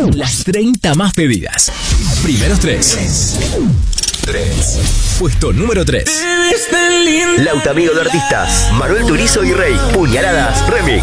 Las 30 más pedidas. Primeros 3. Puesto número 3. Lautamigo de artistas, Manuel Turizo y Rey, Puñaladas Remix.